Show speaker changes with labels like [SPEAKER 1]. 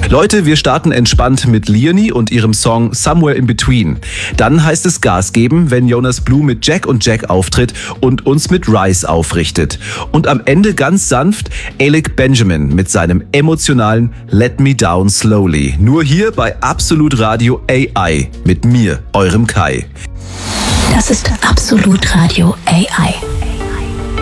[SPEAKER 1] Leute, wir starten entspannt mit Leonie und ihrem Song Somewhere in Between. Dann heißt es Gas geben, wenn Jonas Blue mit Jack und Jack auftritt und uns mit Rise aufrichtet. Und am Ende ganz sanft Alec Benjamin mit seinem emotionalen Let Me Down Slowly. Nur hier bei Absolut Radio AI mit mir, eurem Kai.
[SPEAKER 2] Das ist Absolut Radio AI.